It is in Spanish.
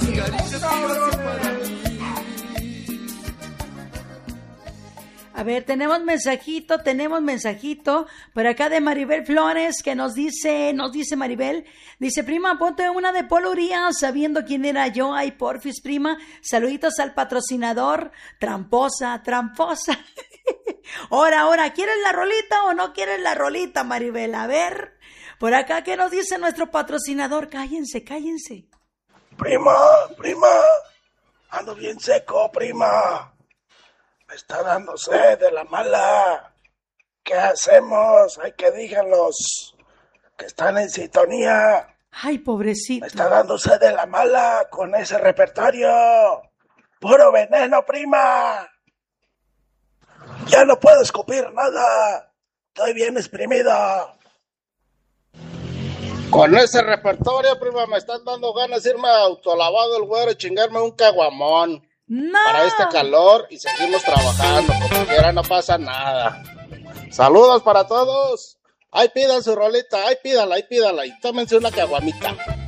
A ver, tenemos mensajito por acá de Maribel Flores que nos dice Maribel, dice, prima, ponte una de Polo Urias, sabiendo quién era yo, ay, porfis, prima, saluditos al patrocinador, tramposa. Ahora, ¿quieres la rolita o no quieres la rolita, Maribel? A ver, por acá, ¿qué nos dice nuestro patrocinador? Cállense. Prima, ando bien seco, prima. Me está dando sed de la mala. ¿Qué hacemos? Hay que díganlos que están en sintonía. Ay, pobrecito. Me está dando sed de la mala con ese repertorio. Puro veneno, prima. Ya no puedo escupir nada. Estoy bien exprimido. Con ese repertorio, prima, me están dando ganas de irme a autolavado el güero y chingarme un caguamón. No. Para este calor y seguimos trabajando, como quiera no pasa nada. Saludos para todos. Ahí pidan su rolita, ahí pídala y tómense una caguamita.